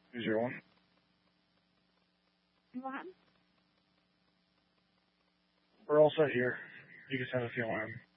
201. What? We're all set here. You can send if you want.